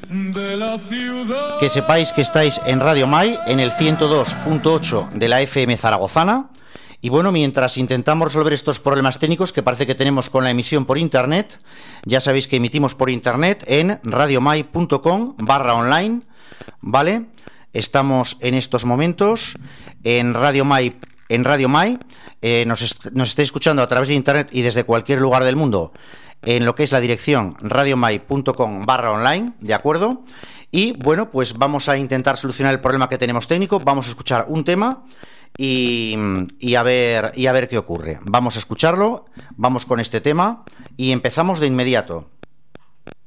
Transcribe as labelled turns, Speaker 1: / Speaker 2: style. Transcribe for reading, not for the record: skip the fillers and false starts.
Speaker 1: de la ciudad.
Speaker 2: Que sepáis que estáis en Radio Mai, en el 102.8 de la FM zaragozana. Y bueno, mientras intentamos resolver estos problemas técnicos que parece que tenemos con la emisión por internet, ya sabéis que emitimos por internet en radiomai.com/online, ¿vale? Estamos en estos momentos en Radio Mai. Nos estáis escuchando a través de internet y desde cualquier lugar del mundo en lo que es la dirección radiomai.com/online, ¿de acuerdo? Y bueno, pues vamos a intentar solucionar el problema que tenemos técnico. Vamos a escuchar un tema y a ver qué ocurre. Vamos a escucharlo, vamos con este tema y empezamos de inmediato.